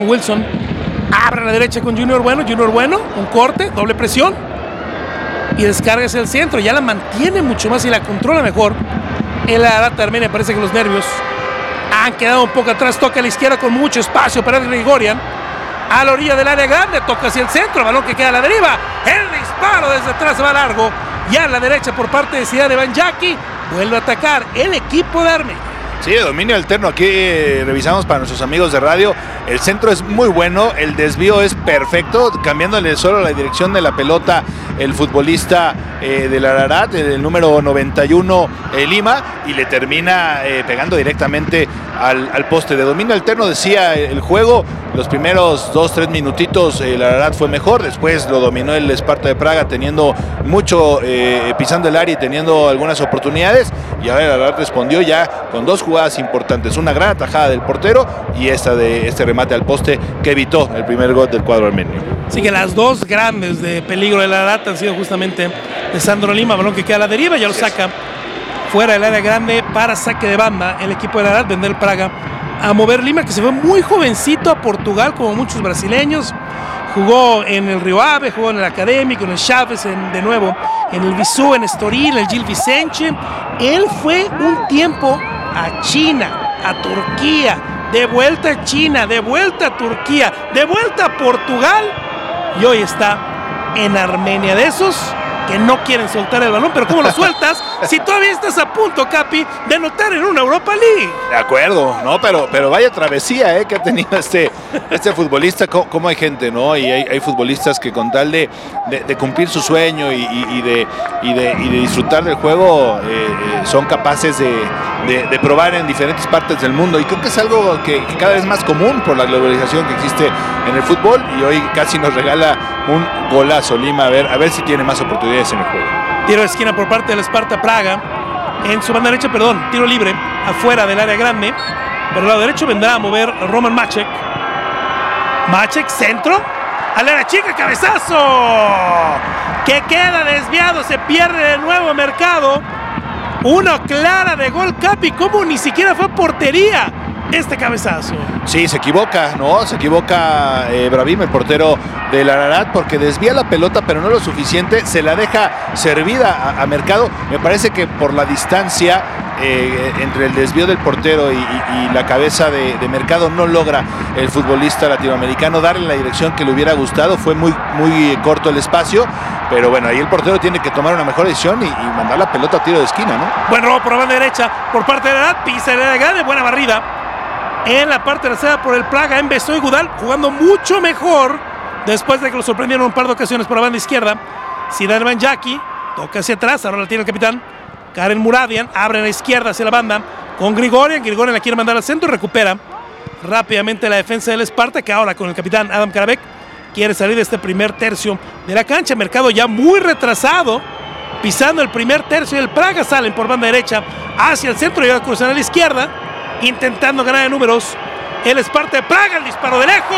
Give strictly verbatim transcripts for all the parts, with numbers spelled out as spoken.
Wilson abre a la derecha con Junior Bueno, Junior Bueno, un corte, doble presión y descarga hacia el centro, ya la mantiene mucho más y la controla mejor. El Ararat Armenia, parece que los nervios han quedado un poco atrás, toca a la izquierda con mucho espacio para el Grigorian, a la orilla del área grande, toca hacia el centro, balón que queda a la deriva, el disparo desde atrás va largo, ya a la derecha por parte de Zidane Banjaki, vuelve a atacar el equipo de Armenia. Sí, dominio alterno, aquí eh, revisamos para nuestros amigos de radio, el centro es muy bueno, el desvío es perfecto, cambiándole solo la dirección de la pelota el futbolista eh, del Ararat, el número noventa y uno, eh, Lima, y le termina eh, pegando directamente al, al poste. De dominio alterno decía el juego, los primeros dos, tres minutitos el Ararat fue mejor, después lo dominó el Sparta de Praga teniendo mucho, eh, pisando el área y teniendo algunas oportunidades, y ahora el Ararat respondió ya con dos jugadas importantes, una gran atajada del portero y esta de este remate al poste que evitó el primer gol del cuadro armenio. Así que las dos grandes de peligro del Ararat han sido justamente de Sandro Lima, balón que queda a la deriva, ya lo saca fuera del área grande para saque de banda el equipo del Ararat, vender Praga a mover Lima, que se fue muy jovencito a Portugal como muchos brasileños, jugó en el Rio Ave, jugó en el Académico, en el Chaves, en, de nuevo en el Viseu, en Estoril, en el Gil Vicente. Él fue un tiempo a China, a Turquía, de vuelta a China, de vuelta a Turquía, de vuelta a Portugal, y hoy está en Armenia, de esos que no quieren soltar el balón, pero ¿cómo lo sueltas si todavía estás a punto, Capi, de anotar en una Europa League? De acuerdo, no, pero, pero vaya travesía eh, que ha tenido este, este futbolista, cómo, cómo hay gente, ¿no? Y hay, hay futbolistas que con tal de, de, de cumplir su sueño y, y, y, de, y, de, y de disfrutar del juego, eh, eh, son capaces de, de, de probar en diferentes partes del mundo, y creo que es algo que, que cada vez más común por la globalización que existe en el fútbol, y hoy casi nos regala un golazo Lima, a ver, a ver si tiene más oportunidades en el juego. Tiro de esquina por parte del Sparta Praga, en su banda derecha, perdón, tiro libre afuera del área grande, por el lado derecho vendrá a mover Roman Maček, Maček, centro, al área chica, cabezazo, que queda desviado, se pierde de nuevo Mercado, una clara de gol, Capi, como ni siquiera fue portería este cabezazo. Sí, se equivoca, ¿no? Se equivoca eh, Brahim, el portero del Ararat, porque desvía la pelota, pero no lo suficiente, se la deja servida a, a Mercado. Me parece que por la distancia eh, entre el desvío del portero y, y, y la cabeza de, de Mercado, no logra el futbolista latinoamericano darle la dirección que le hubiera gustado. Fue muy, muy corto el espacio, pero bueno, ahí el portero tiene que tomar una mejor decisión y, y mandar la pelota a tiro de esquina, ¿no? Buen robo por la banda derecha por parte del Ararat, pisa el área grande, buena barrida en la parte trasera por el Praga, empezó y Gudal jugando mucho mejor después de que lo sorprendieron un par de ocasiones por la banda izquierda. Zidane Banjaki toca hacia atrás, ahora la tiene el capitán Karen Muradian, abre a la izquierda hacia la banda con Grigorian, Grigorian la quiere mandar al centro, recupera rápidamente la defensa del Sparta, que ahora con el capitán Adam Karabek quiere salir de este primer tercio de la cancha. Mercado ya muy retrasado, pisando el primer tercio del Praga, salen por banda derecha hacia el centro y ahora cruzan a la izquierda, intentando ganar de números el Sparta de Praga, el disparo de lejos,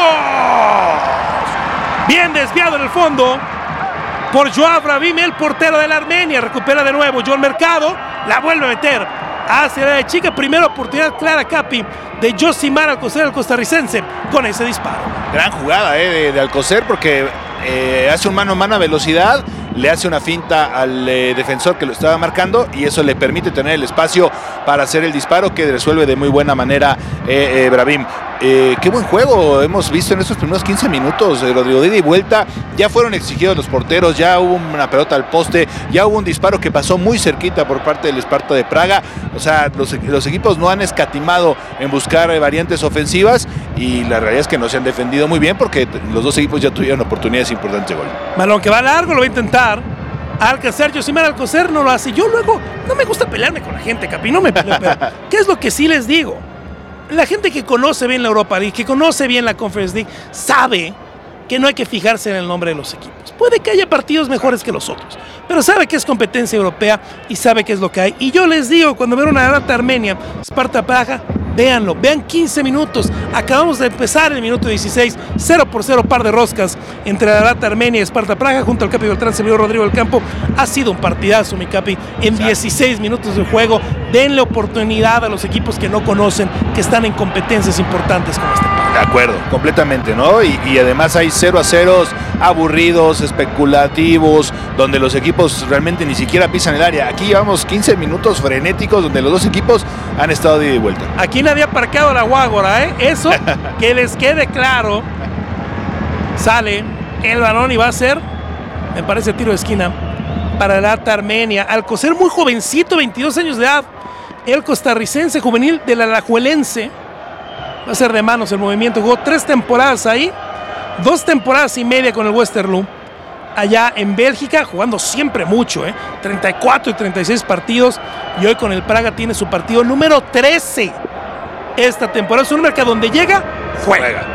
bien desviado en el fondo por Joao Brahim, el portero de la Armenia. Recupera de nuevo John Mercado, la vuelve a meter hacia la chica, primera oportunidad clara, Capi, de Josimar Alcocer, el costarricense, con ese disparo. Gran jugada eh, de, de Alcocer, porque eh, hace un mano a mano a velocidad, le hace una finta al eh, defensor que lo estaba marcando, y eso le permite tener el espacio para hacer el disparo, que resuelve de muy buena manera eh, eh, Brahim. Eh, qué buen juego hemos visto en estos primeros quince minutos, eh, Rodrigo, de ida y vuelta. Ya fueron exigidos los porteros, ya hubo una pelota al poste, ya hubo un disparo que pasó muy cerquita por parte del Sparta de Praga. O sea, los, los equipos no han escatimado en buscar eh, variantes ofensivas, y la realidad es que no se han defendido muy bien, porque los dos equipos ya tuvieron oportunidades importantes de gol. Balón que va largo, lo va a intentar Alcocer, Josimar Alcocer no lo hace. Yo luego, no me gusta pelearme con la gente, Capi, no me peleo, pero ¿qué es lo que sí les digo? La gente que conoce bien la Europa League, que conoce bien la Conference League, sabe que no hay que fijarse en el nombre de los equipos. Puede que haya partidos mejores que los otros, pero sabe que es competencia europea y sabe qué es lo que hay. Y yo les digo, cuando ven una Ararat Armenia, Sparta Praga, véanlo, vean quince minutos. Acabamos de empezar el minuto dieciséis, cero por cero, par de roscas entre la Ararat Armenia y Sparta Praga. Junto al Capi Beltrán se vio Rodrigo del Campo. Ha sido un partidazo, mi Capi, en dieciséis minutos de juego. Denle oportunidad a los equipos que no conocen, que están en competencias importantes como este par. De acuerdo, completamente, ¿no? Y, y además hay cero a ceros aburridos, especulativos, donde los equipos realmente ni siquiera pisan el área. Aquí llevamos quince minutos frenéticos donde los dos equipos han estado de ida y vuelta. Aquí nadie ha parqueado la guágora, ¿eh? Eso, que les quede claro. Sale el balón y va a ser, me parece, tiro de esquina para el Ararat Armenia. Alcocer muy jovencito, veintidós años de edad. El costarricense juvenil del Alajuelense. Va a ser de manos el movimiento. Jugó tres temporadas ahí, dos temporadas y media con el Westerlo allá en Bélgica, jugando siempre mucho, ¿eh? treinta y cuatro y treinta y seis partidos. Y hoy con el Praga tiene su partido número trece esta temporada. Es un número que a donde llega, juega. juega.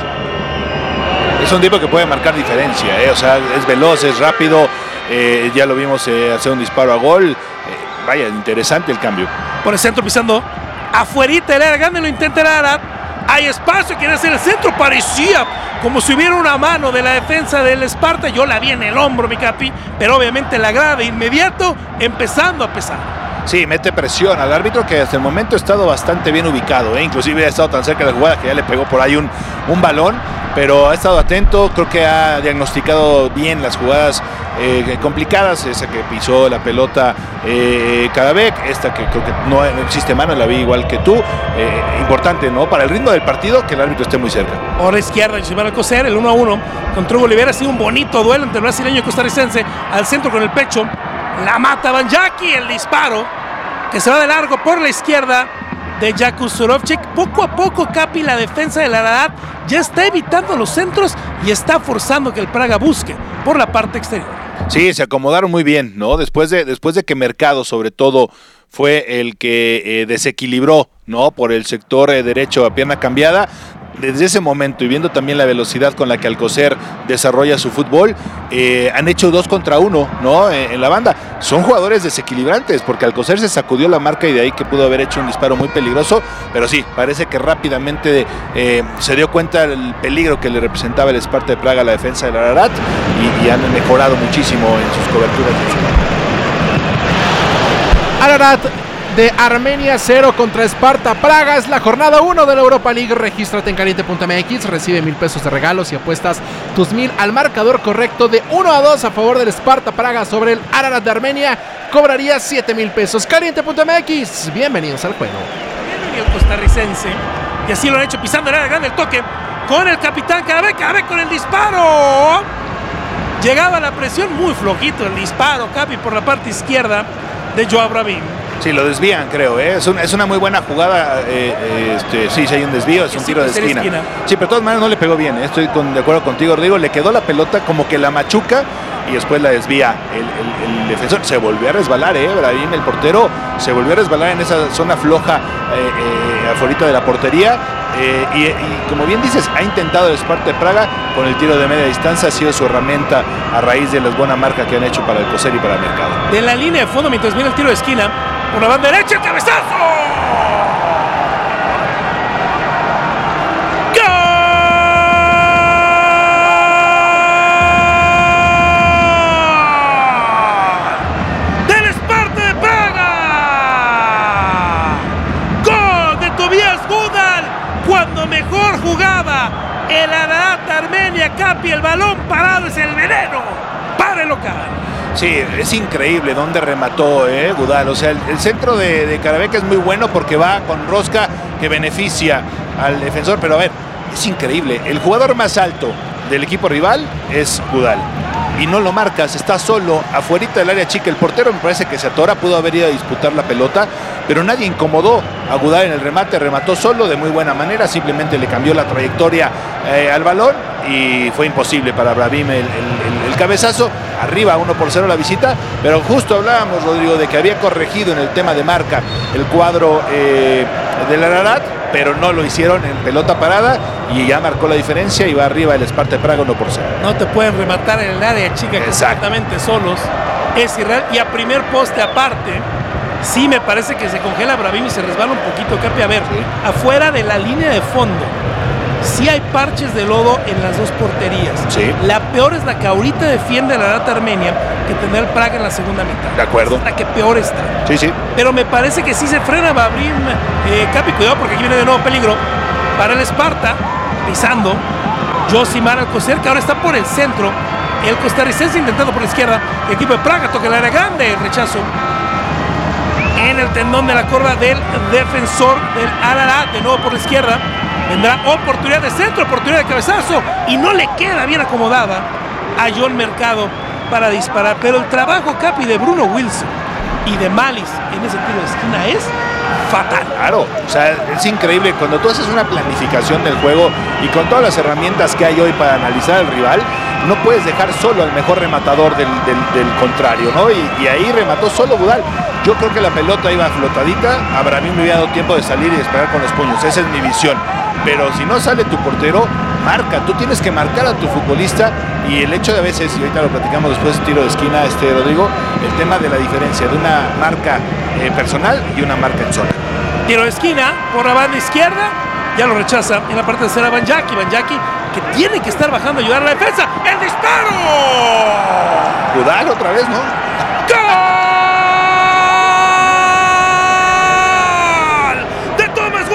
Es un tipo que puede marcar diferencia, ¿eh? O sea, es veloz, es rápido. Eh, ya lo vimos eh, hacer un disparo a gol. Eh, vaya, interesante el cambio. Por el centro pisando afuerita el área grande, lo intenta el Ararat. Hay espacio, quiere hacer el centro, parecía como si hubiera una mano de la defensa del Esparta. Yo la vi en el hombro, mi capi, pero obviamente la grada de inmediato empezando a pesar. Sí, mete presión al árbitro, que hasta el momento ha estado bastante bien ubicado, ¿eh? Inclusive ha estado tan cerca de la jugada que ya le pegó por ahí un, un balón, pero ha estado atento. Creo que ha diagnosticado bien las jugadas eh, complicadas, esa que pisó la pelota eh, Kadabek, esta que creo que no, no existe mano, la vi igual que tú. Eh, importante, ¿no? Para el ritmo del partido, que el árbitro esté muy cerca. Por la izquierda, Yosimar Alcocer, el uno a uno contra Hugo Olivera. Ha sido un bonito duelo entre el brasileño y costarricense. Al centro con el pecho, la mata Banjaki, el disparo que se va de largo por la izquierda de Jakub Surovchik. Poco a poco, Capi, la defensa del Ararat ya está evitando los centros y está forzando que el Praga busque por la parte exterior. Sí, se acomodaron muy bien, ¿no? Después de, después de que Mercado, sobre todo, fue el que eh, desequilibró, ¿no? Por el sector eh, derecho a pierna cambiada. Desde ese momento, y viendo también la velocidad con la que Alcocer desarrolla su fútbol, eh, han hecho dos contra uno, ¿no? Eh, en la banda. Son jugadores desequilibrantes, porque Alcocer se sacudió la marca y de ahí que pudo haber hecho un disparo muy peligroso, pero sí, parece que rápidamente eh, se dio cuenta del peligro que le representaba el Sparta de Praga a la defensa del Ararat, y, y han mejorado muchísimo en sus coberturas. Ararat de Armenia cero contra Sparta Praga. Es la jornada uno de la Europa League. Regístrate en caliente punto m x, recibe mil pesos de regalos y apuestas tus mil al marcador correcto de uno a dos a favor del Sparta Praga sobre el Ararat de Armenia. Cobrarías siete mil pesos. caliente punto m x, bienvenidos al juego. Bienvenido el costarricense, y así lo han hecho pisando el área grande, el toque con el capitán Kadabek, Kadabek con el disparo. Llegaba la presión, muy flojito el disparo, Capi, por la parte izquierda de Joao Brabim. Sí, lo desvían, creo, ¿eh? es, un, es una muy buena jugada. Eh, eh, este, sí, sí hay un desvío, es un sí, tiro de esquina. esquina. Sí, pero de todas maneras no le pegó bien, ¿eh? Estoy con, de acuerdo contigo, Rodrigo. Le quedó la pelota como que la machuca y después la desvía. El, el, el defensor se volvió a resbalar, ¿eh? Brabim, el portero, se volvió a resbalar en esa zona floja eh, eh, afuera de la portería. Eh, y, y como bien dices, ha intentado el Sparta de Praga con el tiro de media distancia. Ha sido su herramienta a raíz de las buenas marcas que han hecho para Alcocer y para el Mercado. De la línea de fondo, mientras viene el tiro de esquina, por la banda derecha, el cabezazo. ¡Gol! ¡Del Sparta de Praga! ¡Gol de Tobias Gudal! Cuando mejor jugaba el Ararat Armenia, Capi, el balón parado es el veneno para el local. Sí, es increíble dónde remató eh, Gudal. O sea, el, el centro de, de Kadabek es muy bueno porque va con rosca que beneficia al defensor. Pero a ver, es increíble. El jugador más alto del equipo rival es Gudal. Y no lo marcas, está solo, afuerita del área chica. El portero me parece que se atora, pudo haber ido a disputar la pelota, pero nadie incomodó a Gudal en el remate. Remató solo de muy buena manera, simplemente le cambió la trayectoria eh, al balón y fue imposible para Brabim el, el, el, el cabezazo. Arriba uno por cero la visita, pero justo hablábamos, Rodrigo, de que había corregido en el tema de marca el cuadro eh, del Ararat, pero no lo hicieron en pelota parada y ya marcó la diferencia y va arriba el Sparta de Praga uno por cero. No te pueden rematar en el área chica exactamente solos, es irreal. Y a primer poste aparte, sí me parece que se congela Brabim y se resbala un poquito, Capi. A ver, sí, afuera de la línea de fondo sí hay parches de lodo en las dos porterías. Sí. La peor es la que ahorita defiende la Ararat Armenia, que tendrá el Praga en la segunda mitad. De acuerdo. Es la que peor está. Sí, sí. Pero me parece que sí se frena Brabim, eh, Capi, cuidado porque aquí viene de nuevo peligro para el Sparta. pisando Josimar Alcocer, que ahora está por el centro. El costarricense intentando por la izquierda. El equipo de Praga toca el área grande. El rechazo en el tendón de la corva del defensor del Ararat. De nuevo por la izquierda. Vendrá oportunidad de centro, oportunidad de cabezazo. Y no le queda bien acomodada a John Mercado para disparar. Pero el trabajo, Capi, de Bruno Wilson y de Malis en ese tiro de esquina es fatal. Claro, o sea, es increíble cuando tú haces una planificación del juego y con todas las herramientas que hay hoy para analizar al rival, no puedes dejar solo al mejor rematador del, del, del contrario, ¿no? Y, y ahí remató solo Gudal. Yo creo que la pelota iba flotadita, a Brahim me había dado tiempo de salir y despegar con los puños, esa es mi visión. Pero si no sale tu portero, marca, tú tienes que marcar a tu futbolista, y el hecho de a veces, y ahorita lo platicamos después del tiro de esquina, este Rodrigo, el tema de la diferencia de una marca eh, personal y una marca en zona. Tiro de esquina por la banda izquierda, ya lo rechaza en la parte tercera Banjaki, Banjaki que tiene que estar bajando a ayudar a la defensa. ¡El disparo! Gudal otra vez, ¿no? ¡Gol! ¡De Tomás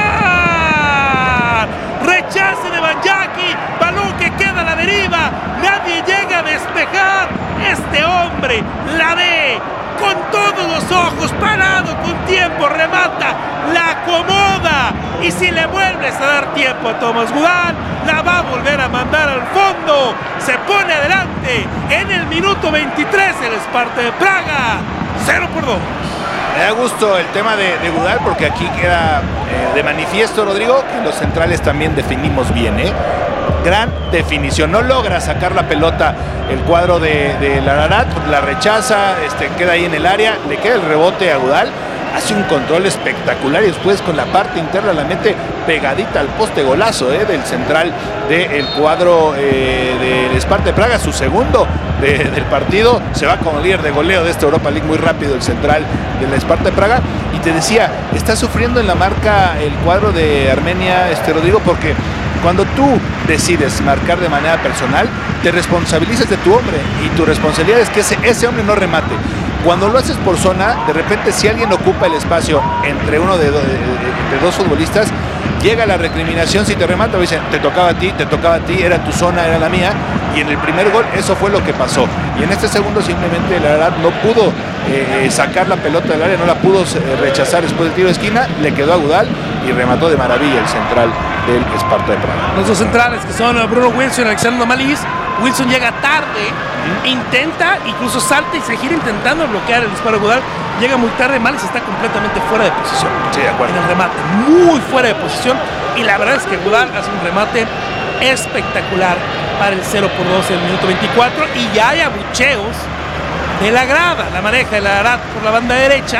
Gudal! Rechace de Banjaki, balón que queda a la deriva, nadie llega a despejar. Este hombre la ve con todos los ojos, parado con tiempo, remata, la acomoda, y si le vuelves a dar tiempo a Tomás Gudal, la va a volver a mandar al fondo. Se pone adelante en el minuto veintitrés el Sparta de Praga, cero por dos. Me da gusto el tema de, de Gudal, porque aquí queda eh, de manifiesto, Rodrigo, que los centrales también definimos bien, ¿eh? Gran definición, no logra sacar la pelota el cuadro de, de Ararat, la rechaza, este, queda ahí en el área, le queda el rebote a Gudal, hace un control espectacular y después con la parte interna la mete pegadita al poste, golazo eh, del central del cuadro eh, del Sparta de Praga, su segundo de, del partido, se va como líder de goleo de esta Europa League muy rápido el central del Sparta de Praga. Y te decía, está sufriendo en la marca el cuadro de Armenia, este Rodrigo, porque cuando tú decides marcar de manera personal, te responsabilizas de tu hombre, y tu responsabilidad es que ese, ese hombre no remate. Cuando lo haces por zona, de repente si alguien ocupa el espacio entre uno de, do, de, de, de dos futbolistas, llega la recriminación. Si te remata, dicen, te tocaba a ti, te tocaba a ti, era tu zona, era la mía. Y en el primer gol eso fue lo que pasó. Y en este segundo simplemente el Ararat no pudo eh, sacar la pelota del área, no la pudo eh, rechazar después del tiro de esquina, le quedó a Gudal y remató de maravilla el central del Sparta de Praga. Los dos centrales que son Bruno Wilson y Alexander Malis. Wilson llega tarde, uh-huh. intenta, incluso salta y se gira intentando bloquear el disparo de Gudal. Llega muy tarde, Malis está completamente fuera de posición. Sí, de acuerdo. En el remate, muy fuera de posición. Y la verdad es que Gudal hace un remate espectacular para el cero por dos en el minuto veinticuatro. Y ya hay abucheos de la grada, la maneja el Ararat por la banda derecha.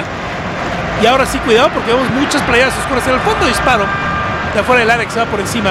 Y ahora sí, cuidado, porque vemos muchas playeras oscuras en el fondo. Disparo de afuera del área que se va por encima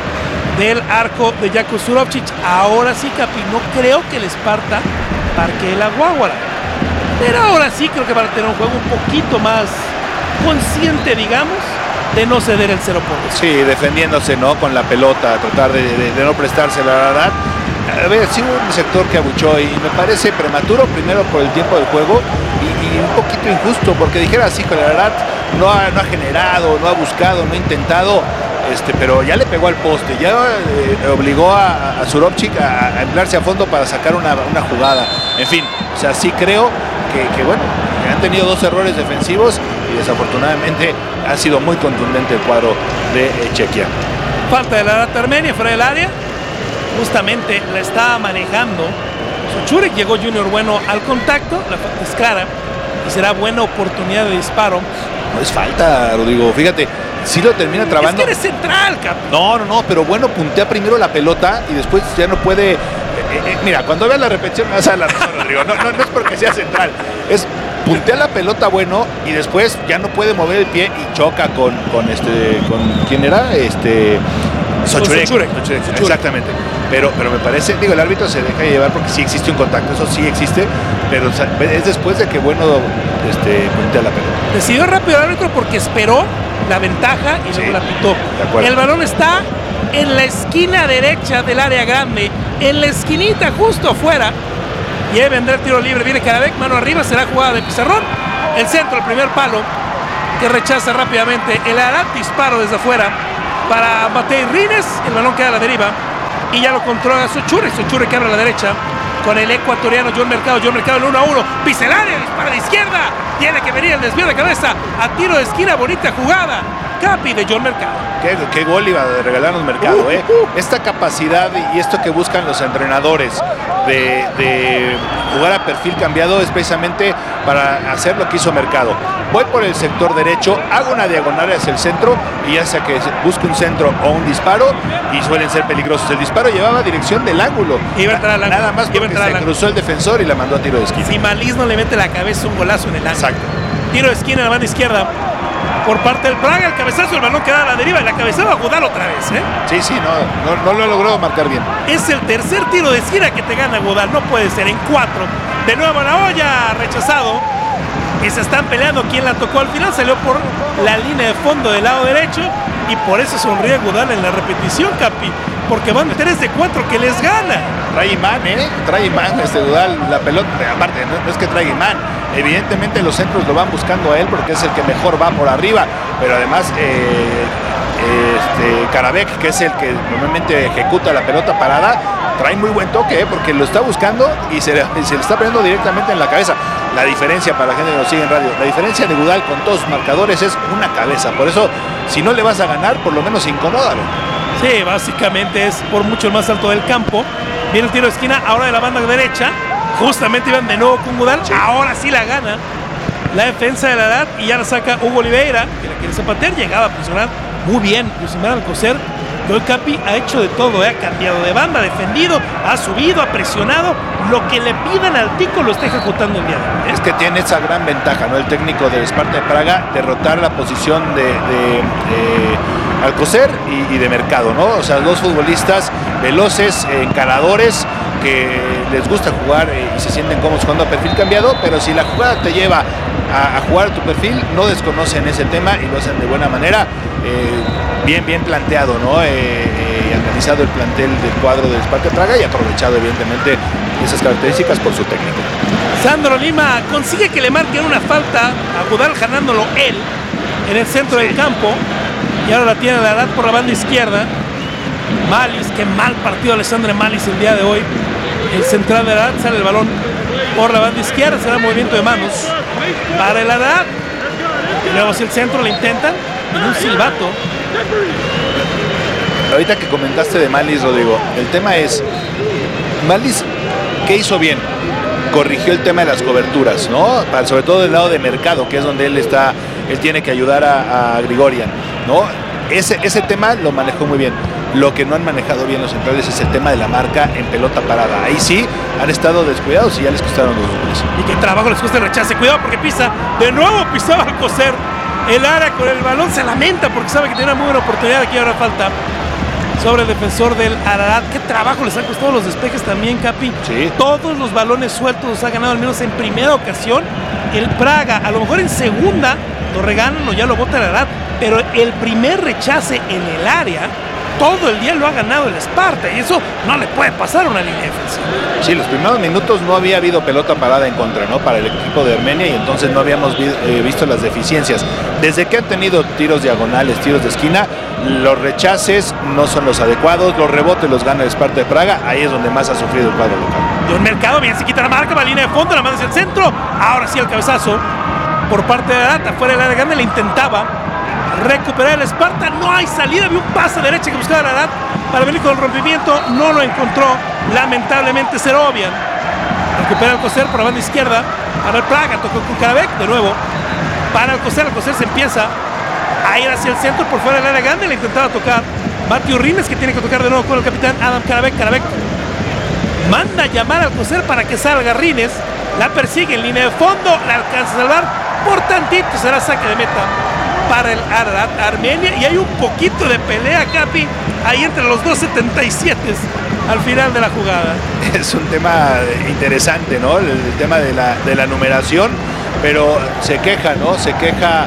del arco de Jako Surovčić. Ahora sí, Capi, no creo que el Sparta parque la guáguara, pero ahora sí creo que van a tener un juego un poquito más consciente, digamos, de no ceder el cero por dos. Sí, defendiéndose, ¿no? Con la pelota, tratar de, de, de no prestarse la verdad. A ver, sí hubo un sector que abuchó y me parece prematuro, primero por el tiempo del juego y, y un poquito injusto, porque dijera así, con el Ararat no ha, no ha generado, no ha buscado, no ha intentado. Este, pero ya le pegó al poste, ya eh, obligó a, a Surovčić a, a emplearse a fondo para sacar una, una jugada. En fin, o sea, sí creo que, que bueno, que han tenido dos errores defensivos y desafortunadamente ha sido muy contundente el cuadro de eh, Chequia. Falta de la Armenia fuera del área, justamente la estaba manejando Suchurek, llegó Junior Bueno al contacto, la falta es clara y será buena oportunidad de disparo. No es falta, Rodrigo, fíjate. Sí lo termina trabando. Es que eres central, cap. No, no, no, pero bueno, puntea primero la pelota y después ya no puede. Eh, eh, mira, cuando veas la repetición me vas a dar la razón, Rodrigo. No, no, no es porque sea central. Es puntea la pelota bueno y después ya no puede mover el pie y choca con, con este. ¿Con quién era? Este. Suchurek. Suchurek. Suchurek. Exactamente. Pero, pero me parece, digo, el árbitro se deja llevar porque sí existe un contacto, eso sí existe, pero o sea, es después de que Bueno este, puntea la pelota. Decidió rápido el árbitro porque esperó la ventaja y luego sí, la pitó. El balón está en la esquina derecha del área grande, en la esquinita justo afuera, y ahí vendrá el tiro libre. Viene Karabek, mano arriba, será jugada de pizarrón. El centro, el primer palo, que rechaza rápidamente el Ararat, disparo desde afuera para Matei Rines, el balón queda a la deriva y ya lo controla Sochurre, Sochurre que abre a la derecha con el ecuatoriano John Mercado, John Mercado el uno a uno, pisa el área, dispara de izquierda, tiene que venir el desvío de cabeza, a tiro de esquina, bonita jugada, Capi de John Mercado. Qué, qué gol iba a regalarnos Mercado, uh, ¿eh? Uh. Esta capacidad y esto que buscan los entrenadores de, de jugar a perfil cambiado es precisamente para hacer lo que hizo Mercado. Voy por el sector derecho, hago una diagonal hacia el centro y ya sea que busque un centro o un disparo y suelen ser peligrosos. El disparo llevaba dirección del ángulo. Iba a entrar al ángulo. Nada más porque se cruzó el defensor y la mandó a tiro de esquina. Si Malís no le mete la cabeza, un golazo en el ángulo. Exacto. Tiro de esquina en la banda izquierda. Por parte del Praga, el cabezazo, el balón queda a la deriva y la cabezaba a Godal otra vez, ¿eh? Sí, sí, no, no, no lo he logrado marcar bien. Es el tercer tiro de esquina que te gana Godal, no puede ser, en cuatro. De nuevo a la olla, rechazado. Y se están peleando quién la tocó al final, salió por la línea de fondo del lado derecho y por eso sonríe Godal en la repetición, Capi, porque van tres de cuatro que les gana. Trae imán, ¿eh? Trae imán este Godal, la pelota, aparte, no, no es que traiga imán. Evidentemente los centros lo van buscando a él porque es el que mejor va por arriba, pero además eh, este, Karabek, que es el que normalmente ejecuta la pelota parada, trae muy buen toque, ¿eh? Porque lo está buscando y se, y se le está poniendo directamente en la cabeza. La diferencia, para la gente que nos sigue en radio, la diferencia de Godal con todos sus marcadores es una cabeza, por eso si no le vas a ganar, por lo menos incomódalo. Sí, básicamente es por mucho el más alto del campo. Viene el tiro de esquina, ahora de la banda derecha. Justamente iban de nuevo con Godal, sí. Ahora sí la gana la defensa de la edad y ya la saca Hugo Oliveira, que la quiere zapatear, llegaba a presionar muy bien Yosimar Alcocer. El Capi ha hecho de todo, ¿eh? Ha cambiado de banda, ha defendido, ha subido, ha presionado, lo que le pidan al Tico lo está ejecutando el día de hoy, ¿eh? Es que tiene esa gran ventaja, ¿no? El técnico del Sparta de Praga, derrotar la posición de, de, de Alcocer y, y de Mercado, ¿no? O sea, dos futbolistas veloces, encaradores, que les gusta jugar eh, y se sienten cómodos jugando a perfil cambiado, pero si la jugada te lleva a, a jugar a tu perfil, no desconocen ese tema y lo hacen de buena manera, eh, bien, bien planteado, ¿no? Eh, eh, analizado el plantel del cuadro del Sparta de Praga y aprovechado evidentemente esas características por su técnico. Sandro Lima consigue que le marquen una falta a Godal, ganándolo él en el centro sí. del campo, y ahora la tiene la edad por la banda izquierda. Malis, qué mal partido Alessandro Malis el día de hoy. El central de la edad, sale el balón por la banda izquierda, será movimiento de manos para la edad. Y luego si el centro le intentan en un silbato. Ahorita que comentaste de Malis, Rodrigo, el tema es, Malis, ¿qué hizo bien? Corrigió el tema de las coberturas, ¿no? Sobre todo del lado de Mercado, que es donde él está, él tiene que ayudar a, a Grigorian, ¿no? Ese, ese tema lo manejó muy bien. Lo que no han manejado bien los centrales es el tema de la marca en pelota parada. Ahí sí han estado descuidados y ya les costaron los goles. Y qué trabajo les cuesta el rechace. Cuidado porque pisa, de nuevo pisaba Alcocer el área con el balón. Se lamenta porque sabe que tiene una muy buena oportunidad. Aquí ahora falta sobre el defensor del Ararat. Qué trabajo les han costado los despejes también, Capi. Sí. Todos los balones sueltos los ha ganado al menos en primera ocasión el Praga. A lo mejor en segunda lo regalan o ya lo bota el Ararat. Pero el primer rechace en el área, todo el día lo ha ganado el Sparta y eso no le puede pasar a una línea defensiva. Sí, los primeros minutos no había habido pelota parada en contra, ¿no? Para el equipo de Armenia, y entonces no habíamos vi, eh, visto las deficiencias. Desde que han tenido tiros diagonales, tiros de esquina, los rechaces no son los adecuados, los rebotes los gana el Sparta de Praga, ahí es donde más ha sufrido el cuadro local. De un Mercado, bien se quita la marca, va a línea de fondo, la manda hacia el centro, ahora sí el cabezazo por parte de Arata, fuera del área grande, le intentaba recuperar el Sparta, no hay salida, había un pase derecha que buscaba la edad para venir con el rompimiento, no lo encontró, lamentablemente Serovian. Recupera Alcocer por la banda izquierda para el Praga, tocó con Karabek de nuevo para Alcocer, Alcocer se empieza a ir hacia el centro por fuera del área grande, le intentaba tocar Mateo Rines, que tiene que tocar de nuevo con el capitán Adam Karabek. Karabek manda a llamar a Alcocer para que salga Rines, la persigue en línea de fondo, la alcanza a salvar, por tantito será saque de meta para el Ararat Armenia, y hay un poquito de pelea, Capi, ahí entre los dos setenta y siete al final de la jugada. Es un tema interesante, ¿no? El, el tema de la, de la numeración, pero se queja, ¿no? Se queja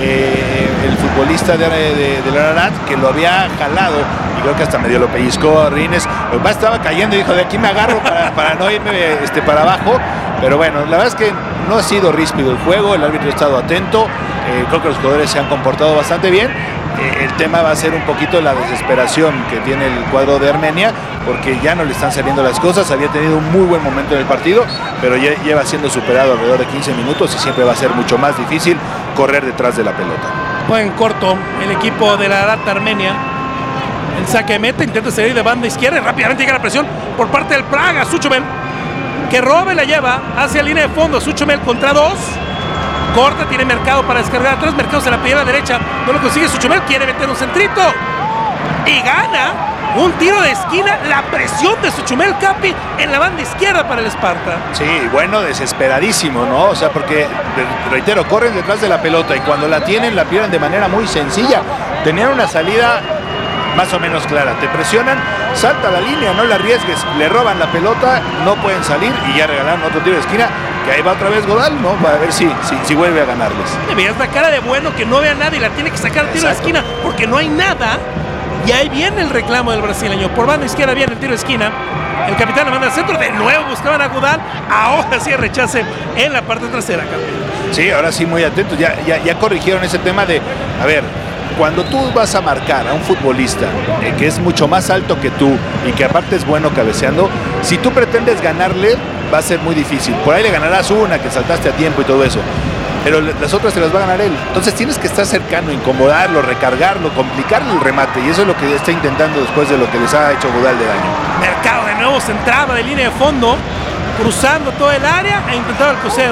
eh, el futbolista de, de, del Ararat, que lo había jalado, y creo que hasta medio lo pellizcó a Rines. El más estaba cayendo y dijo, de aquí me agarro para, para no irme este, para abajo. Pero bueno, la verdad es que no ha sido ríspido el juego, el árbitro ha estado atento, eh, creo que los jugadores se han comportado bastante bien eh, el tema va a ser un poquito la desesperación que tiene el cuadro de Armenia, porque ya no le están saliendo las cosas. Había tenido un muy buen momento en el partido, pero ya lleva siendo superado alrededor de quince minutos y siempre va a ser mucho más difícil correr detrás de la pelota. Juega en corto el equipo de la Ararat Armenia. El saque de meta, intenta salir de banda izquierda y rápidamente llega la presión por parte del Praga. Suchomel, que roba y la lleva hacia línea de fondo. Suchomel contra dos. Corta, tiene Mercado para descargar atrás. Mercado se la pide a la derecha. No lo consigue Suchomel. Quiere meter un centrito. Y gana un tiro de esquina. La presión de Suchomel, Capi, en la banda izquierda para el Esparta. Sí, bueno, desesperadísimo, ¿no? O sea, porque, reitero, corren detrás de la pelota y cuando la tienen, la pierden de manera muy sencilla. Tenían una salida más o menos clara. Te presionan, salta la línea, no la arriesgues. Le roban la pelota, no pueden salir y ya regalaron otro tiro de esquina. Que ahí va otra vez Godal, ¿no? Para ver si, si, si vuelve a ganarles. Me veías la cara de bueno que no vea nada y la tiene que sacar al tiro de esquina porque no hay nada. Y ahí viene el reclamo del brasileño. Por banda izquierda viene el tiro de esquina. El capitán la manda al centro. De nuevo buscaban a Godal. Ahora sí rechace en la parte trasera, campeón. Sí, ahora sí muy atentos. Ya, ya, ya corrigieron ese tema de, a ver, cuando tú vas a marcar a un futbolista eh, que es mucho más alto que tú y que aparte es bueno cabeceando, si tú pretendes ganarle, va a ser muy difícil. Por ahí le ganarás una, que saltaste a tiempo y todo eso. Pero las otras te las va a ganar él. Entonces tienes que estar cercano, incomodarlo, recargarlo, complicarle el remate. Y eso es lo que está intentando después de lo que les ha hecho Godal de daño. Mercado de nuevo centraba de línea de fondo, cruzando todo el área e intentaba coser.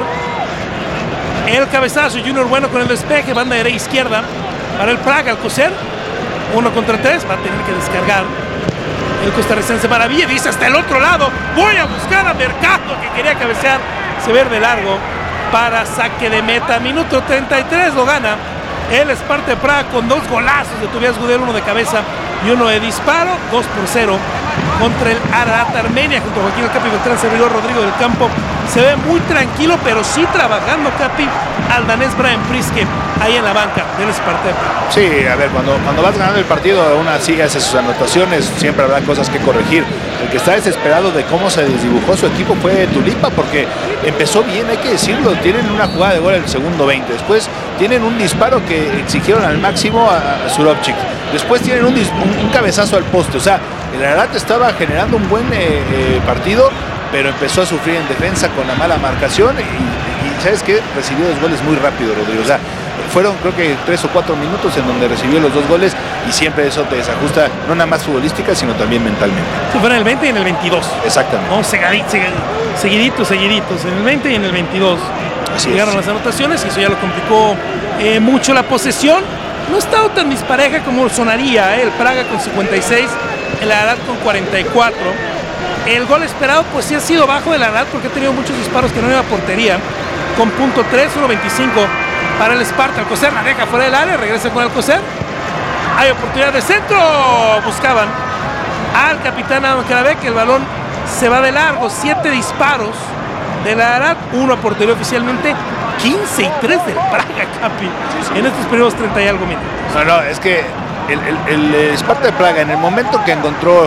El cabezazo, Junior Bueno con el despeje, banda derecha izquierda para el Praga al coser. Uno contra tres, va a tener que descargar. El costarricense maravilla, dice hasta el otro lado, voy a buscar a Mercado que quería cabecear, se ve de largo para saque de meta. Minuto treinta y tres lo gana el Esparta de Praga con dos golazos de Tobias Gudel, uno de cabeza y uno de disparo. Dos por cero contra el Ararat Armenia junto a Joaquín El Capi Beltrán, servidor Rodrigo del Campo. Se ve muy tranquilo, pero sí trabajando, Capi, al danés Brian Priske ahí en la banca del Esparta de Praga. Sí, a ver, cuando, cuando vas ganando el partido, aún así hace sus anotaciones, siempre habrá cosas que corregir. El que está desesperado de cómo se desdibujó su equipo fue Tulipa, porque empezó bien, hay que decirlo. Tienen una jugada de gol en el segundo veinte. Después tienen un disparo que exigieron al máximo a, a Surovchik. Después tienen un, un, un cabezazo al poste. O sea, el Ararat estaba generando un buen eh, eh, partido, pero empezó a sufrir en defensa con la mala marcación y, y ¿sabes qué? Recibió dos goles muy rápido, Rodrigo. O sea, fueron creo que tres o cuatro minutos en donde recibió los dos goles y siempre eso te desajusta, no nada más futbolística, sino también mentalmente. Sí, fue en el veinte y en el veintidós. Exactamente. No, seguiditos, seguiditos, seguiditos, en el veinte y en el veintidós. Así llegaron es. las anotaciones y eso ya lo complicó eh, mucho la posesión. No ha estado tan dispareja como sonaría, ¿eh? El Praga con cincuenta y seis, el Ararat con cuarenta y cuatro. El gol esperado pues sí ha sido bajo del Ararat porque ha tenido muchos disparos que no iba a portería. Con punto tres, uno veinticinco para el Esparta. Alcocer la deja fuera del área, regresa con Alcocer. Hay oportunidad de centro. Buscaban al capitán Adam Karabek. El balón se va de largo. Siete disparos del Ararat, uno a portería oficialmente. quince y tres del Praga, Capi, sí, sí. En estos primeros treinta y algo minutos. No, no, es que el, el, el Esparta de Praga, en el momento que encontró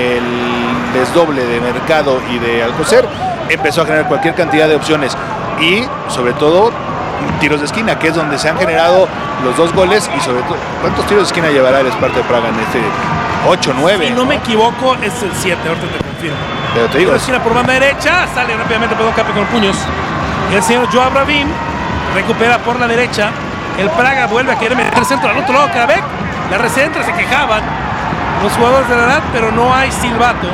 el desdoble de Mercado y de Alcocer, empezó a generar cualquier cantidad de opciones y sobre todo tiros de esquina, que es donde se han generado los dos goles. Y sobre todo, ¿cuántos tiros de esquina llevará el Esparta de Praga en este? ocho, nueve. Si no, ¿no? me equivoco, es el siete, ahorita te confirmo. Pero te digo, la esquina por banda derecha, sale rápidamente, perdón, Capi con los puños. Y el señor Joao Bravin recupera por la derecha. El Praga vuelve a querer meter el centro al otro lado. Karabek la recentra, se quejaban los jugadores de la Ararat, pero no hay silbato.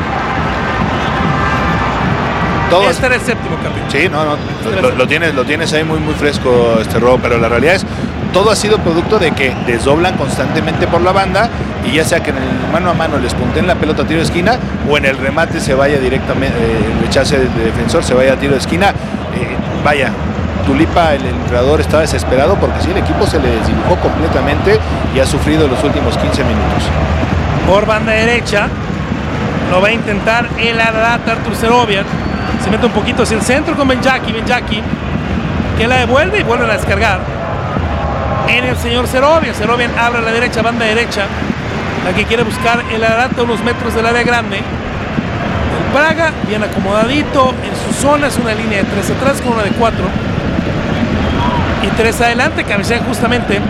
Todos. Este era el séptimo, Capi. Sí, no, no, este lo, lo, tienes, lo tienes ahí muy, muy fresco, este robo, pero la realidad es, todo ha sido producto de que desdoblan constantemente por la banda y ya sea que en el mano a mano les punten la pelota a tiro de esquina o en el remate se vaya directamente, eh, el rechace de defensor se vaya a tiro de esquina. Eh, vaya, Tulipa, el entrenador, estaba desesperado porque sí, el equipo se le desdibujó completamente y ha sufrido los últimos quince minutos. Por banda derecha lo va a intentar el Ararat, Artur Serovian. Se mete un poquito hacia el centro con Benjaki, Benjaki que la devuelve y vuelven a descargar en el señor Serovian. Serovian abre a la derecha, banda derecha, la que quiere buscar el Ararat a unos metros del área grande. El Praga, bien acomodadito en su zona, es una línea de tres atrás con una de cuatro y tres adelante. Cabecean justamente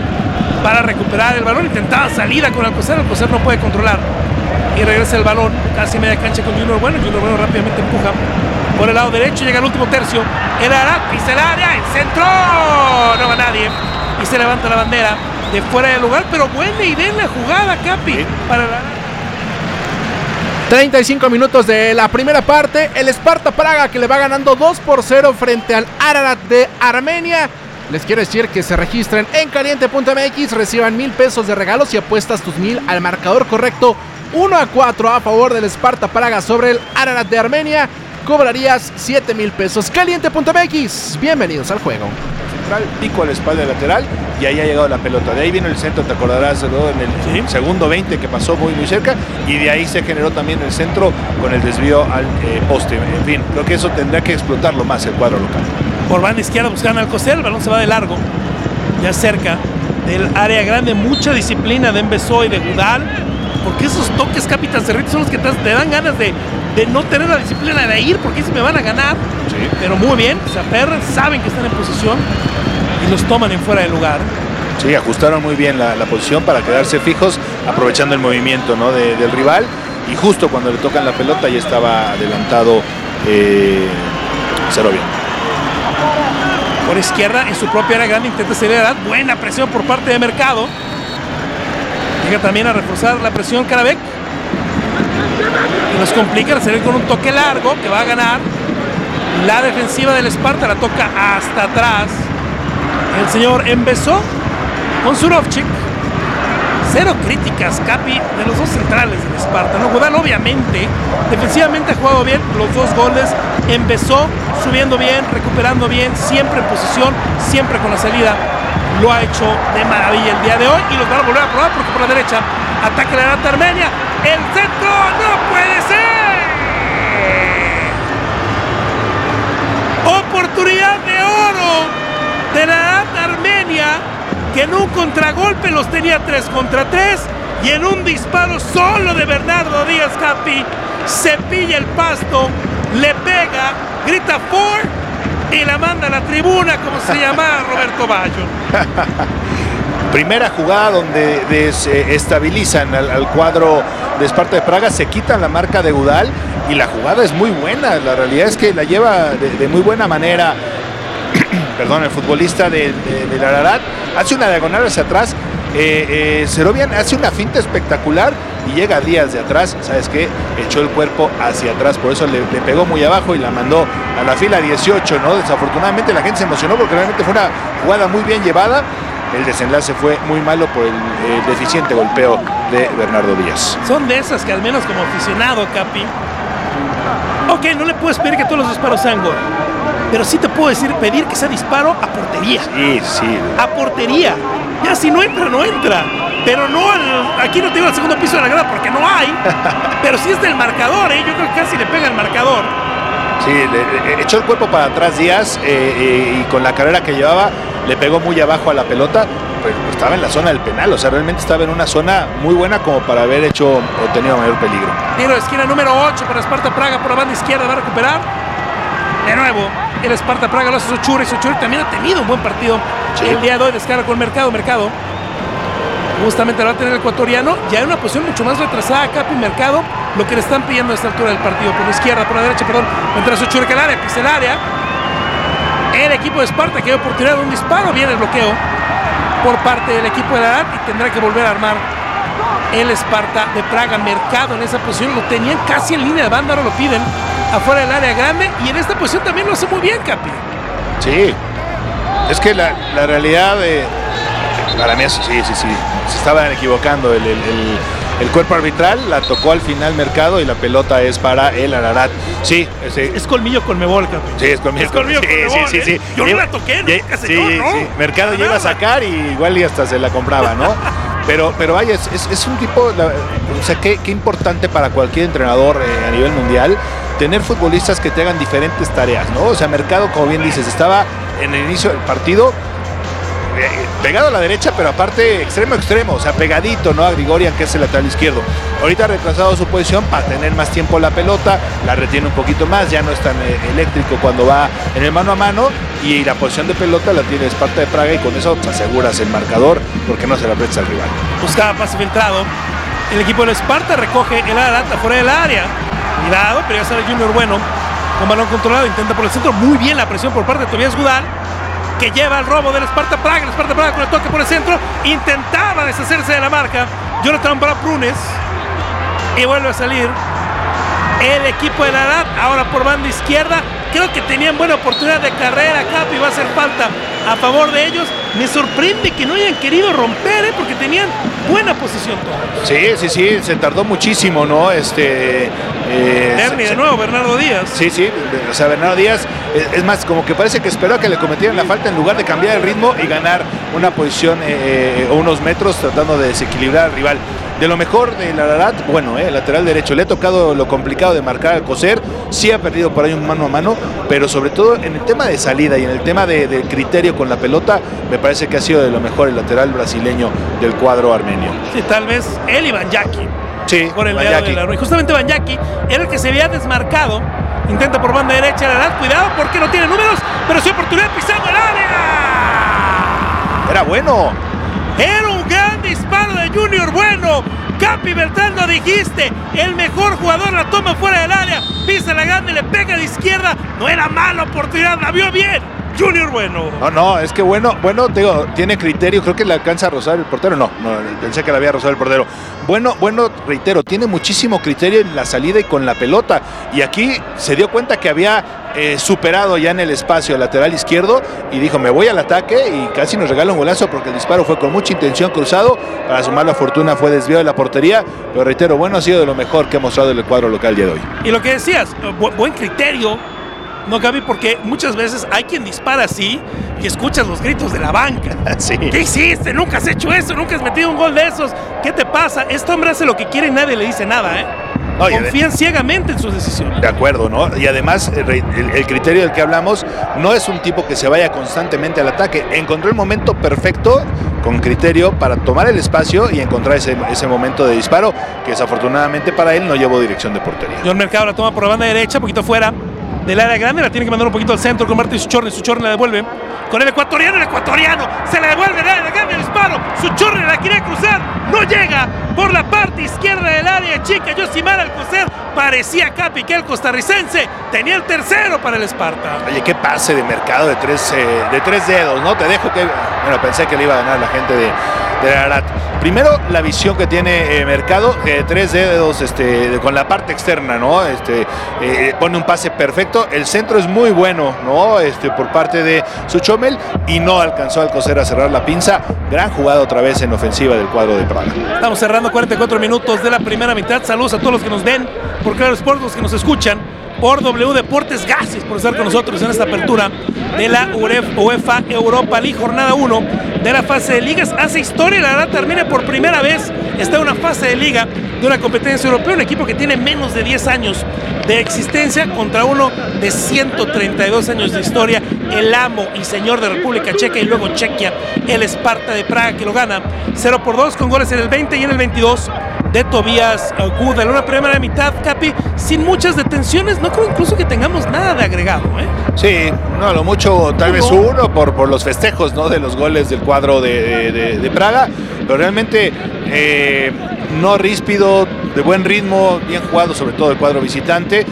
para recuperar el balón. Intentaba salida con Alcocer, Alcocer no puede controlar. Y regresa el balón casi media cancha con Junior Bueno. Junior Bueno rápidamente empuja por el lado derecho, llega al último tercio. El Ararat pisa el área, el centro. No va nadie. Y se levanta la bandera de fuera del lugar, pero buena idea en la jugada, Capi. Sí. Para el Ararat. treinta y cinco minutos de la primera parte. El Sparta Praga que le va ganando dos por cero frente al Ararat de Armenia. Les quiero decir que se registren en caliente punto m x, reciban mil pesos de regalos y apuestas tus mil al marcador correcto. uno a cuatro a favor del Sparta Praga sobre el Ararat de Armenia. Cobrarías siete mil pesos. Caliente punto m x, bienvenidos al juego. Central, pico a la espalda lateral y ahí ha llegado la pelota. De ahí vino el centro, te acordarás, ¿no? En el ¿Sí? segundo veinte que pasó muy muy cerca, y de ahí se generó también el centro con el desvío al eh, poste. En fin, creo que eso tendrá que explotarlo más el cuadro local. Por banda izquierda buscando al Alcocer, el balón se va de largo, ya cerca del área grande. Mucha disciplina de Embesó y de Gudal, porque esos toques, Capitán Cerrito, son los que te, te dan ganas de, de no tener la disciplina de ir, porque si me van a ganar. Sí. Pero muy bien, se aferran, saben que están en posición y los toman en fuera de lugar. Sí, ajustaron muy bien la, la posición para quedarse fijos, aprovechando el movimiento, ¿no? de, del rival, y justo cuando le tocan la pelota ya estaba adelantado eh, Serovia. Por izquierda, en su propia área grande, intenta acelerar. Buena presión por parte de Mercado. Llega también a reforzar la presión Karabek. Y nos complica el salir con un toque largo que va a ganar. La defensiva del Sparta la toca hasta atrás. El señor Embesó con Surovchik. Cero críticas, Capi, de los dos centrales del Sparta. No, Gudal obviamente, defensivamente ha jugado bien los dos goles. Empezó subiendo bien, recuperando bien, siempre en posición, siempre con la salida. Lo ha hecho de maravilla el día de hoy y los van a volver a probar porque por la derecha ataca la Ararat Armenia. El centro no puede ser. Oportunidad de oro de la Ararat Armenia, que en un contragolpe los tenía tres contra tres y en un disparo solo de Bernardo Díaz, Capi, cepilla el pasto, le pega, grita for y la manda a la tribuna, como se llama Roberto Bayo. Primera jugada donde desestabilizan al, al cuadro de Sparta de Praga, se quitan la marca de Gudal y la jugada es muy buena. La realidad es que la lleva de, de muy buena manera perdón, el futbolista del de, de Ararat. Hace una diagonal hacia atrás. Eh, eh, Serovian hace una finta espectacular y llega Díaz de atrás. ¿Sabes qué? Echó el cuerpo hacia atrás, por eso le, le pegó muy abajo y la mandó a la fila dieciocho, ¿no? Desafortunadamente la gente se emocionó porque realmente fue una jugada muy bien llevada. El desenlace fue muy malo por el, el deficiente golpeo de Bernardo Díaz. Son de esas que al menos como aficionado, Capi, ok, no le puedes pedir que todos los disparos sean gol, pero sí te puedo decir, pedir que sea disparo a portería. Sí, sí. A portería. Ya si no entra, no entra. Pero no al, aquí no te digo al segundo piso de la grada porque no hay. Pero sí es del marcador, ¿eh? Yo creo que casi le pega al marcador. Sí, le, le echó el cuerpo para atrás Díaz eh, eh, y con la carrera que llevaba le pegó muy abajo a la pelota. Pues estaba en la zona del penal, o sea, realmente estaba en una zona muy buena como para haber hecho o tenido mayor peligro. Tiro de esquina número ocho para Sparta Praga por la banda izquierda, va a recuperar. De nuevo, el Sparta Praga lo hace Sochuri. Sochuri también ha tenido un buen partido sí. el día de hoy. Descarga con Mercado. Mercado justamente lo va a tener el ecuatoriano. Ya en una posición mucho más retrasada, Capi. Mercado, lo que le están pidiendo a esta altura del partido. Por la izquierda, por la derecha, perdón. Entra Sochuri que el área, pisa el área. El equipo de Sparta que hay oportunidad de un disparo. Viene el bloqueo por parte del equipo de la Ararat y tendrá que volver a armar el Sparta de Praga. Mercado en esa posición lo tenían casi en línea de banda, ahora lo piden afuera del área grande y en esta posición también lo hace muy bien, Capi. Sí, es que la, la realidad de, para mí eso sí, sí, sí, se estaban equivocando el, el, el, el cuerpo arbitral, la tocó al final Mercado y la pelota es para el Ararat. Sí, ese, es colmillo con Mebol, Capi. Sí, es colmillo, es colmillo sí, con Mebol, sí, sí, sí, ¿eh? Yo lleva, no la toqué, nunca se sí, yo, ¿no? Sí. Mercado llega a sacar y igual y hasta se la compraba, ¿no? Pero, pero vaya, es, es, es un tipo, la, o sea, qué, qué importante para cualquier entrenador eh, a nivel mundial tener futbolistas que te hagan diferentes tareas, ¿no? O sea, Mercado, como bien dices, estaba en el inicio del partido pegado a la derecha, pero aparte extremo a extremo, o sea, pegadito, ¿no? A Grigorian, que es el lateral izquierdo. Ahorita ha retrasado su posición para tener más tiempo la pelota, la retiene un poquito más, ya no es tan eh, eléctrico cuando va en el mano a mano, y la posición de pelota la tiene Sparta de Praga, y con eso te aseguras el marcador porque no se la prestas al rival. Buscaba pase filtrado. El equipo de Sparta recoge el Ararat fuera del área. Cuidado, pero ya sale Junior Bueno con balón controlado, intenta por el centro. Muy bien la presión por parte de Tobias Gudal, que lleva el robo del Sparta Praga. El Sparta Praga con el toque por el centro intentaba deshacerse de la marca Jonathan Prunes, y vuelve a salir el equipo de Ararat ahora por banda izquierda. Creo que tenían buena oportunidad de carrera, Capi, va a hacer falta a favor de ellos. Me sorprende que no hayan querido romper, ¿eh? Porque tenían buena posición todos. Sí, sí, sí, se tardó muchísimo, ¿no? Este... Eh, Bernie, de nuevo, Bernardo Díaz. Sí, sí, o sea, Bernardo Díaz, es, es más, como que parece que esperó a que le cometieran la falta en lugar de cambiar el ritmo y ganar una posición eh, o unos metros tratando de desequilibrar al rival. De lo mejor del Ararat, bueno, eh, lateral derecho, le ha tocado lo complicado de marcar al Coser, sí ha perdido por ahí un mano a mano, pero sobre todo en el tema de salida y en el tema de, de criterio con la pelota, me parece que ha sido de lo mejor el lateral brasileño del cuadro armenio. Sí, tal vez él y Banyaki. Sí, por el lado de la rueda. Justamente Banyaki era el que se había desmarcado. Intenta por banda derecha el Ararat, cuidado porque no tiene números, pero sí oportunidad pisando el área. Era bueno. Era un gran disparo de Junior Bueno. Capi Beltrán, lo dijiste, el mejor jugador la toma fuera del área, pisa la grande, le pega de izquierda. No era mala oportunidad, la vio bien Junior Bueno. No, no, es que bueno, bueno, te digo, tiene criterio, creo que le alcanza a rozar el portero. No, no, pensé que le había rozado el portero. Bueno, bueno, reitero, tiene muchísimo criterio en la salida y con la pelota. Y aquí se dio cuenta que había eh, superado ya en el espacio el lateral izquierdo y dijo, me voy al ataque, y casi nos regala un golazo porque el disparo fue con mucha intención cruzado. Para sumar la fortuna fue desviado de la portería, pero reitero, bueno, ha sido de lo mejor que ha mostrado el cuadro local el día de hoy. Y lo que decías, bu buen criterio. No, Gaby, porque muchas veces hay quien dispara así y escuchas los gritos de la banca. Sí. ¿Qué hiciste? Nunca has hecho eso, nunca has metido un gol de esos. ¿Qué te pasa? Este hombre hace lo que quiere y nadie le dice nada, ¿eh? No, confían ciegamente en sus decisiones. De acuerdo, ¿no? Y además el, el, el criterio del que hablamos no es un tipo que se vaya constantemente al ataque. Encontró el momento perfecto con criterio para tomar el espacio y encontrar ese, ese momento de disparo que desafortunadamente para él no llevó dirección de portería. John Mercado la toma por la banda derecha, poquito fuera del área grande, la tiene que mandar un poquito al centro con Martín Suchorne. Suchorne la devuelve con el ecuatoriano, el ecuatoriano se la devuelve, el área grande, el disparo. Suchorne la quiere cruzar, no llega por la parte izquierda del área chica. Yosimar Alcocer, parecía Capi que el costarricense tenía el tercero para el Sparta. Oye, qué pase de Mercado de tres, eh, de tres dedos, ¿no? Te dejo que, bueno, pensé que le iba a ganar la gente de, de Ararat. Primero, la visión que tiene eh, Mercado, eh, tres dedos este, de, con la parte externa, ¿no? Este, eh, pone un pase perfecto. El centro es muy bueno, ¿no? Este, por parte de Suchomel, y no alcanzó Alcocer a cerrar la pinza. Gran jugada otra vez en ofensiva del cuadro de Praga. Estamos cerrando cuarenta y cuatro minutos de la primera mitad. Saludos a todos los que nos ven por Claro Sports, los que nos escuchan por W Deportes. Gracias por estar con nosotros en esta apertura de la UEFA Europa League, jornada uno de la fase de ligas. Hace historia, la verdad, termina por primera vez, está en una fase de liga de una competencia europea, un equipo que tiene menos de diez años de existencia contra uno de ciento treinta y dos años de historia, el amo y señor de República Checa y luego Chequia, el Sparta de Praga, que lo gana cero por dos con goles en el veinte y en el veintidós de Tobias Gudal. Una primera mitad, Capi, sin muchas detenciones. No creo incluso que tengamos nada de agregado, ¿eh? Sí, no, a lo mucho tal vez uno por, por los festejos, ¿no? De los goles del cuadro de, de, de Praga, pero realmente eh, no ríspido, de buen ritmo, bien jugado, sobre todo el cuadro visitante,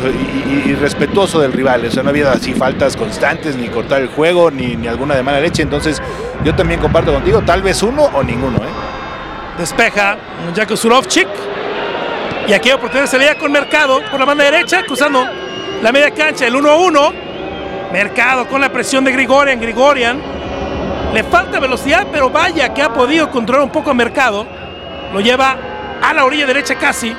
y, y, y respetuoso del rival. O sea, no había así faltas constantes, ni cortar el juego, ni, ni alguna de mala leche. Entonces yo también comparto contigo, tal vez uno o ninguno, ¿eh? Despeja Jako Surovchik, y aquí hay oportunidad de salida con Mercado por la banda derecha, cruzando la media cancha, el uno a uno. Mercado con la presión de Grigorian. Grigorian le falta velocidad, pero vaya que ha podido controlar un poco a Mercado. Lo lleva a la orilla derecha casi,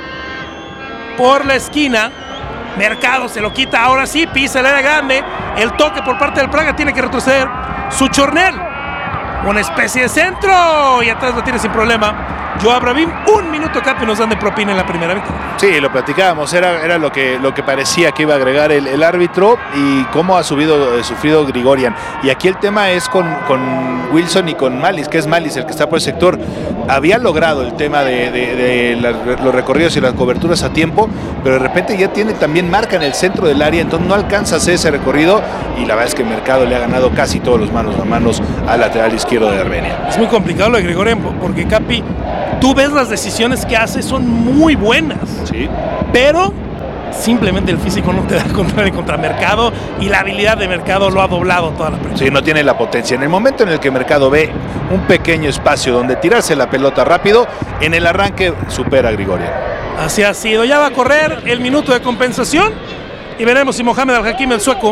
por la esquina. Mercado se lo quita, ahora sí, pisa el área grande. El toque por parte del Praga, tiene que retroceder Suchornel. Una especie de centro, y atrás lo tiene sin problema Joao Brahim, un minuto Capi nos dan de propina en la primera mitad. Sí, lo platicábamos, era, era lo, que, lo que parecía que iba a agregar el, el árbitro y cómo ha subido, eh, sufrido Grigorian. Y aquí el tema es con, con Wilson y con Malis, que es Malis el que está por el sector. Había logrado el tema de, de, de la, los recorridos y las coberturas a tiempo, pero de repente ya tiene también marca en el centro del área, entonces no alcanza a hacer ese recorrido y la verdad es que Mercado le ha ganado casi todos los manos a manos al lateral izquierdo de Armenia. Es muy complicado lo de Grigorian porque Capi, tú ves las decisiones que hace, son muy buenas. Sí. Pero simplemente el físico no te da contra el contra Mercado y la habilidad de Mercado lo ha doblado toda la prensa. Sí, no tiene la potencia. En el momento en el que Mercado ve un pequeño espacio donde tirarse la pelota rápido, en el arranque supera a Grigorian. Así ha sido. Ya va a correr el minuto de compensación y veremos si Mohamed Al-Hakim, el sueco,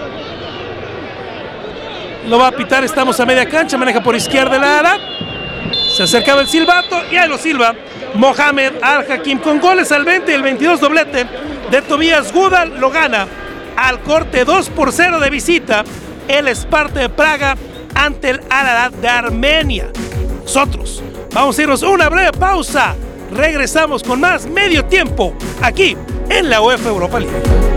lo va a pitar. Estamos a media cancha, maneja por izquierda el Al-Ahly. Se acercaba el silbato y ahí lo silba Mohamed Al-Hakim con goles al veinte y el veintidós, doblete de Tobias Gudal. Lo gana al corte dos por cero de visita el Sparta de Praga ante el Al-Ahly de Armenia. Nosotros vamos a irnos a una breve pausa. Regresamos con más medio tiempo aquí en la UEFA Europa League.